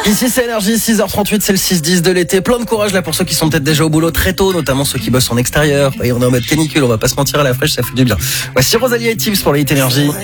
Ici c'est Énergie, 6h38, c'est le 6-10 de l'été. Plein de courage là pour ceux qui sont peut-être déjà au boulot très tôt, notamment ceux qui bossent en extérieur. Et on est en mode canicule, on va pas se mentir, à la fraîche ça fait du bien. Voici Rosalie et Tips pour les Hit Énergie.